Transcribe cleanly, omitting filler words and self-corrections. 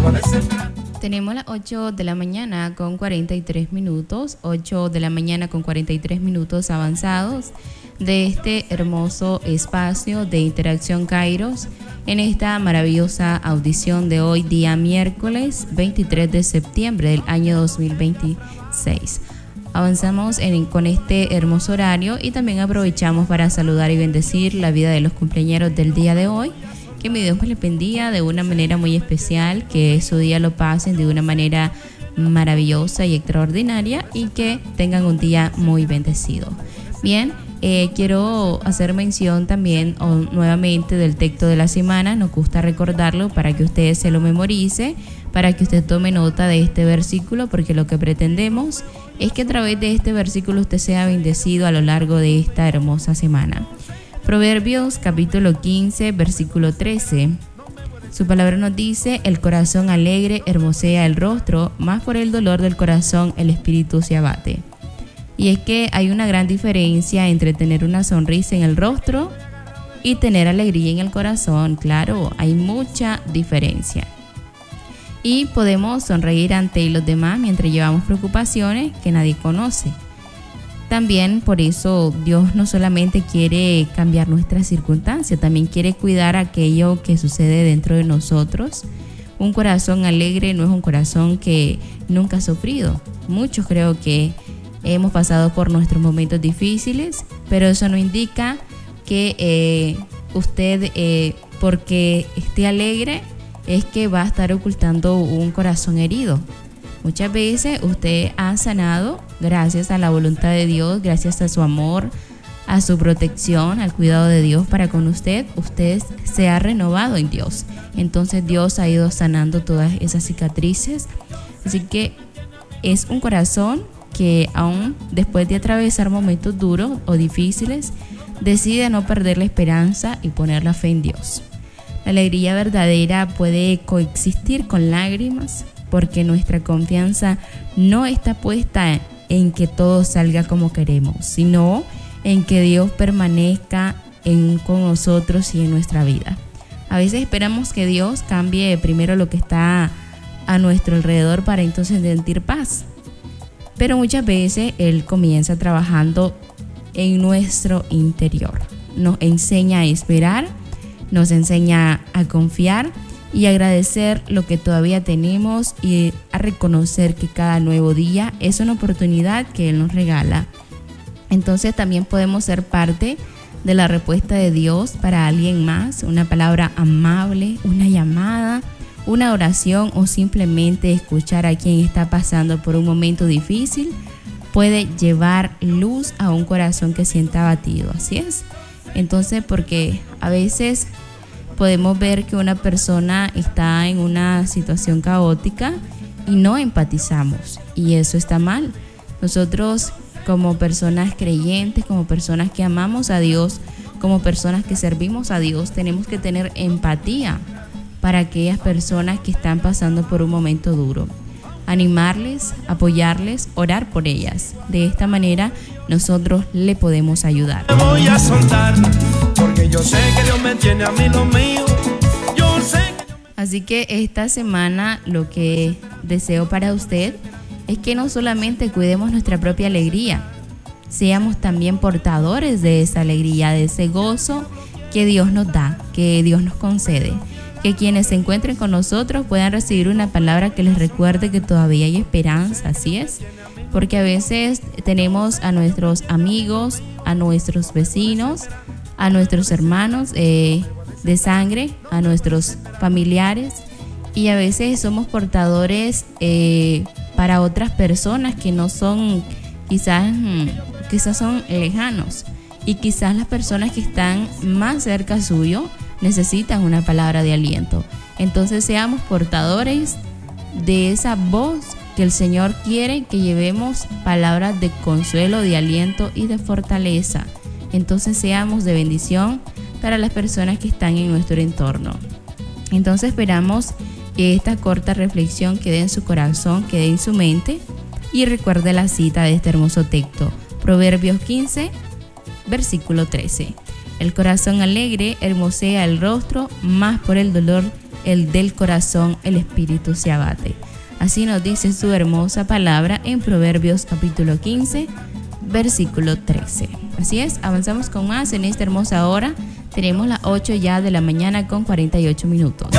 Tenemos las 8 de la mañana con 43 minutos, 8 de la mañana con 43 minutos avanzados de este hermoso espacio de Interacción Kairos en esta maravillosa audición de hoy, día miércoles 23 de septiembre del año 2026. Avanzamos con este hermoso horario y también aprovechamos para saludar y bendecir la vida de los cumpleañeros del día de hoy. Que mi Dios les bendiga de una manera muy especial, que su día lo pasen de una manera maravillosa y extraordinaria y que tengan un día muy bendecido. Bien, quiero hacer mención también nuevamente del texto de la semana. Nos gusta recordarlo para que usted se lo memorice, para que usted tome nota de este versículo, porque lo que pretendemos es que a través de este versículo usted sea bendecido a lo largo de esta hermosa semana. Proverbios capítulo 15, versículo 13. Su palabra nos dice: el corazón alegre hermosea el rostro, mas por el dolor del corazón el espíritu se abate. Y es que hay una gran diferencia entre tener una sonrisa en el rostro y tener alegría en el corazón. Claro, hay mucha diferencia. Y podemos sonreír ante los demás mientras llevamos preocupaciones que nadie conoce. También por eso Dios no solamente quiere cambiar nuestras circunstancias, también quiere cuidar aquello que sucede dentro de nosotros. Un corazón alegre no es un corazón que nunca ha sufrido. Muchos creo que hemos pasado por nuestros momentos difíciles, pero eso no indica que usted, porque esté alegre, es que va a estar ocultando un corazón herido. Muchas veces usted ha sanado gracias a la voluntad de Dios, gracias a su amor, a su protección, al cuidado de Dios para con usted. Usted se ha renovado en Dios. Entonces Dios ha ido sanando todas esas cicatrices. Así que es un corazón que aún después de atravesar momentos duros o difíciles, decide no perder la esperanza y poner la fe en Dios. La alegría verdadera puede coexistir con lágrimas, porque nuestra confianza no está puesta en que todo salga como queremos, sino en que Dios permanezca con nosotros y en nuestra vida. A veces esperamos que Dios cambie primero lo que está a nuestro alrededor para entonces sentir paz. Pero muchas veces Él comienza trabajando en nuestro interior. Nos enseña a esperar, nos enseña a confiar y agradecer lo que todavía tenemos y a reconocer que cada nuevo día es una oportunidad que Él nos regala. Entonces también podemos ser parte de la respuesta de Dios para alguien más, una palabra amable, una llamada, una oración o simplemente escuchar a quien está pasando por un momento difícil puede llevar luz a un corazón que sienta abatido. Así es. Entonces, porque a veces podemos ver que una persona está en una situación caótica y no empatizamos, y eso está mal. Nosotros, como personas creyentes, como personas que amamos a Dios, como personas que servimos a Dios, tenemos que tener empatía para aquellas personas que están pasando por un momento duro. Animarles, apoyarles, orar por ellas. De esta manera nosotros le podemos ayudar. Me voy a soltar, porque yo sé que Dios me tiene a mí lo mío. Yo sé que Así que esta semana lo que deseo para usted es que no solamente cuidemos nuestra propia alegría, seamos también portadores de esa alegría, de ese gozo que Dios nos da, que Dios nos concede. Que quienes se encuentren con nosotros puedan recibir una palabra que les recuerde que todavía hay esperanza, así es. Porque a veces tenemos a nuestros amigos, a nuestros vecinos, a nuestros hermanos de sangre, a nuestros familiares, y a veces somos portadores para otras personas que no son, quizás son lejanos, y quizás las personas que están más cerca suyo necesitan una palabra de aliento. Entonces seamos portadores de esa voz que el Señor quiere que llevemos, palabras de consuelo, de aliento y de fortaleza. Entonces seamos de bendición para las personas que están en nuestro entorno. Entonces esperamos que esta corta reflexión quede en su corazón, quede en su mente, y recuerde la cita de este hermoso texto, Proverbios 15, versículo 13. El corazón alegre hermosea el rostro, mas por el dolor el del corazón el espíritu se abate. Así nos dice su hermosa palabra en Proverbios capítulo 15, versículo 13. Así es, avanzamos con más en esta hermosa hora. Tenemos las 8 ya de la mañana con 48 minutos.